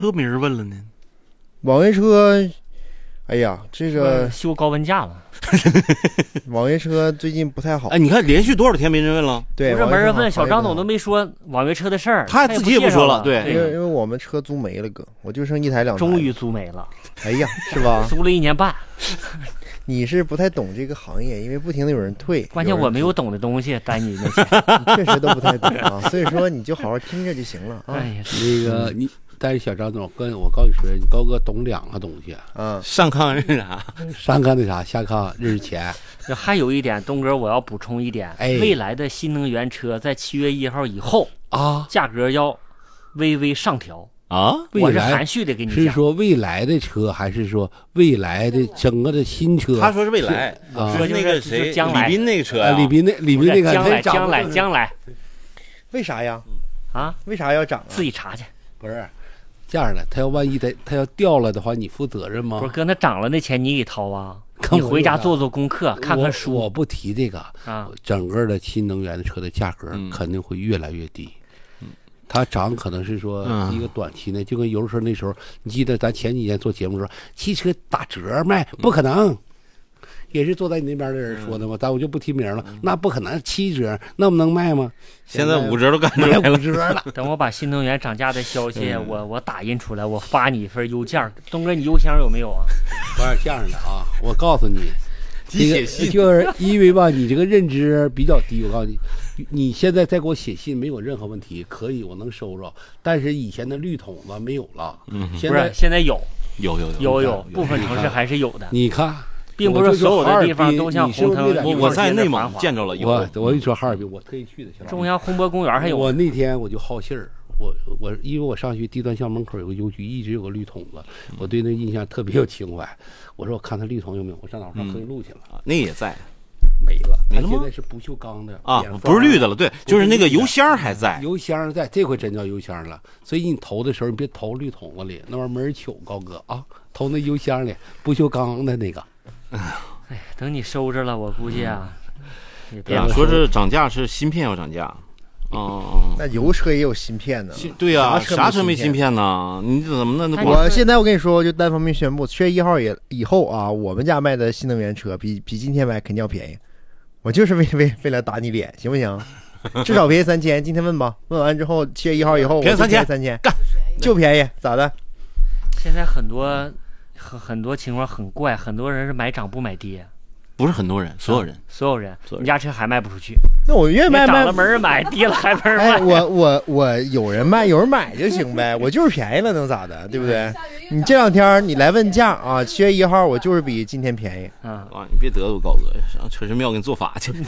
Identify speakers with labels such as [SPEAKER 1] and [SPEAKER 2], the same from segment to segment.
[SPEAKER 1] 都没人问了呢。
[SPEAKER 2] 网约车，哎呀，这个
[SPEAKER 3] 修高温架了。
[SPEAKER 2] 网约车最近不太好。
[SPEAKER 1] 哎，你看连续多少天没人问了？
[SPEAKER 2] 对，
[SPEAKER 3] 不是没人问，小张总都没说网约车的事儿，
[SPEAKER 1] 他自己也不说了。对，
[SPEAKER 2] 因为我们车租没了，哥，我就剩一台2台。
[SPEAKER 3] 终于租没了。
[SPEAKER 2] 哎呀，是吧？
[SPEAKER 3] 租了1年半。
[SPEAKER 2] 你是不太懂这个行业，因为不停的有人退。
[SPEAKER 3] 关键我没有懂的东西，担你那钱。
[SPEAKER 2] 确实都不太懂啊，所以说你就好好听着就行了啊。
[SPEAKER 3] 哎呀，
[SPEAKER 4] 那个你。但是小张总我告诉你说，你高哥懂2个东西
[SPEAKER 2] 啊，
[SPEAKER 1] 上炕认啥？
[SPEAKER 4] 上炕那啥，下炕认识钱。
[SPEAKER 3] 还有一点，东哥我要补充一点，未来的新能源车在7月1号以后
[SPEAKER 4] 啊，
[SPEAKER 3] 价格要微微上调
[SPEAKER 1] 啊。
[SPEAKER 3] 我是含蓄的给你讲，
[SPEAKER 4] 是说未来的车，还是说未来的整个的新车？
[SPEAKER 1] 他说是未来，
[SPEAKER 3] 说
[SPEAKER 1] 那个谁，
[SPEAKER 3] 将来
[SPEAKER 1] 李斌那个车呀，
[SPEAKER 4] 李斌那个
[SPEAKER 3] 将来，
[SPEAKER 2] 为啥呀？
[SPEAKER 3] 啊，
[SPEAKER 2] 为啥要涨？
[SPEAKER 3] 自己查去。
[SPEAKER 4] 不是。这样的，他要万一他要掉了的话，你负责任吗？
[SPEAKER 3] 不是哥，那涨了那钱你给掏啊？你回家做功课，看看书。
[SPEAKER 4] 我不提这个
[SPEAKER 3] 啊，
[SPEAKER 4] 整个的新能源的车的价格肯定会越来越低。它涨可能是说一个短期内，就跟油车那时候，你记得咱前几年做节目的时候，汽车打折卖，不可能。也是坐在你那边的人说的嘛，但我就不提名了。那不可能7折，那不能卖吗？
[SPEAKER 1] 现在5折都干出来了
[SPEAKER 4] ，5折了。
[SPEAKER 3] 等我把新能源涨价的消息，我打印出来，我发你一份邮件。东哥，你邮箱有没有啊？
[SPEAKER 4] 不是这样的啊，我告诉你，这个就是因为吧，你这个认知比较低。我告诉你，你现在再给我写信没有任何问题，可以，我能收着。但是以前的绿桶子没有了，
[SPEAKER 3] 现在有，部分城市还是有的。
[SPEAKER 4] 你看。
[SPEAKER 3] 并不是所有的地方都像红灯。
[SPEAKER 1] 我在内蒙见着了，
[SPEAKER 4] 我一说哈尔滨，我特意去的。
[SPEAKER 3] 中央红博公园还有。
[SPEAKER 4] 我那天我就好信儿，我因为我上去地段巷门口有个邮局，一直有个绿桶子，我对那印象特别有情怀。我说我看他绿桶有没有，我上哪上黑路去了？
[SPEAKER 1] 那也在，
[SPEAKER 4] 没了，
[SPEAKER 1] 没了吗？
[SPEAKER 4] 现在是不锈钢的
[SPEAKER 1] 啊，不是绿的了，对，就是那个油箱还在，
[SPEAKER 4] 油箱在，这回真叫油箱了。所以你投的时候，你别投绿桶子里，那玩意儿没人取，高哥啊，投那油箱里，不锈钢的那个。
[SPEAKER 3] 哎，等你收着了，我估计啊，
[SPEAKER 1] 对啊，说是涨价是芯片要涨价，
[SPEAKER 2] 那油车也有芯片呢。
[SPEAKER 1] 对呀，啥车没芯片呢？你怎么能？
[SPEAKER 2] 我现在我跟你说，就单方面宣布，7月1号以后啊，我们家卖的新能源车比今天买肯定要便宜。我就是为了打你脸，行不行？至少便宜3000，今天问吧，问完之后7月1号以后
[SPEAKER 1] 便宜
[SPEAKER 2] 3000，干就便宜，咋的？
[SPEAKER 3] 现在很多情况很怪，很多人是买涨不买跌，
[SPEAKER 1] 不是很多人，所有人，
[SPEAKER 3] 你家车还卖不出去，
[SPEAKER 2] 那我愿意卖，
[SPEAKER 3] 涨了没人买，跌了还没人买。
[SPEAKER 2] 我有人卖，有人买就行呗，我就是便宜了，能咋的，对不对？你这2天你来问价啊，7月1号我就是比今天便宜
[SPEAKER 1] 啊！你别得罪我高哥，上车神庙给你做法去。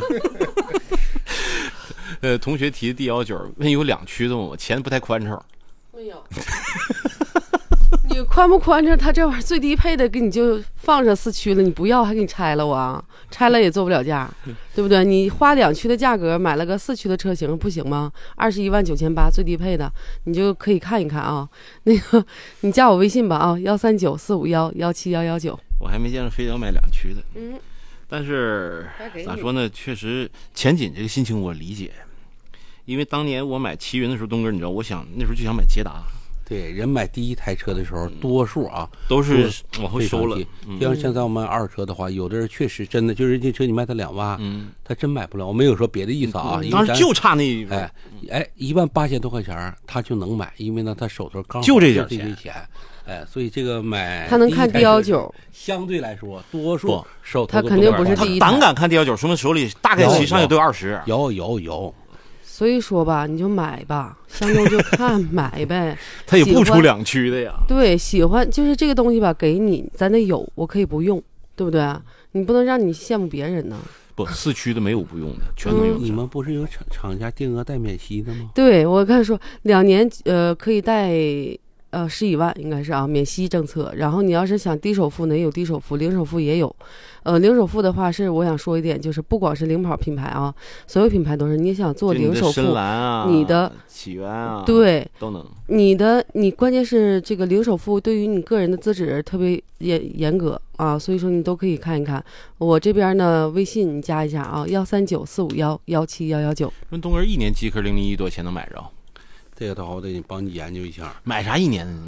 [SPEAKER 1] 同学提的D19，问有2驱的吗？我钱不太宽敞。
[SPEAKER 5] 没有。你宽不宽敞？他这玩意儿最低配的给你就放上4驱了，你不要还给你拆了啊？拆了也做不了价，对不对？你花2驱的价格买了个4驱的车型不行吗？219800最低配的，你就可以看一看啊。那个你加我微信吧啊，13945117119。
[SPEAKER 1] 我还没见着非得要买2驱的，但是咋说呢？确实前景这个心情我理解，因为当年我买奇云的时候，东哥你知道，我想那时候就想买捷达。
[SPEAKER 4] 对，人买第一台车的时候，多数啊
[SPEAKER 1] 都是往后收了。
[SPEAKER 4] 像咱们二手车的话，有的人确实真的就是人家车你卖他2万，他真买不了。我没有说别的意思啊，
[SPEAKER 1] 当时就差那
[SPEAKER 4] 18000多块钱他就能买，因为呢他手头刚好
[SPEAKER 1] 就这点
[SPEAKER 4] 钱。所以这个买
[SPEAKER 5] 他能看 D19，
[SPEAKER 4] 相对来说多数手头
[SPEAKER 5] 他肯定不是第一台。
[SPEAKER 1] 他胆敢看 D19，说明手里大概其上也都有20。
[SPEAKER 4] 有。
[SPEAKER 5] 所以说吧，你就买吧，相中就看买呗。
[SPEAKER 1] 他也不出2驱的呀。
[SPEAKER 5] 对，喜欢就是这个东西吧，给你咱得有，我可以不用，对不对？你不能让你羡慕别人呢。
[SPEAKER 1] 不，4驱的没有不用的，全都有。
[SPEAKER 4] 你们不是有厂家定额带免息的吗？
[SPEAKER 5] 对，我刚才说2年可以带11万应该是啊，免息政策。然后你要是想低首付呢，也有低首付，零首付也有。零首付的话是我想说一点，就是不光是领跑品牌啊，所有品牌都是。你想做零首付，
[SPEAKER 1] 深蓝啊，
[SPEAKER 5] 你的
[SPEAKER 1] 启源啊，
[SPEAKER 5] 对，
[SPEAKER 1] 都能。
[SPEAKER 5] 你关键是这个零首付对于你个人的资质特别严格啊，所以说你都可以看一看。我这边呢，微信你加一下啊，13945117119。
[SPEAKER 1] 问东哥1年极客001多少钱能买着？
[SPEAKER 4] 这个的话我得帮你研究一下。
[SPEAKER 1] 买啥1年的？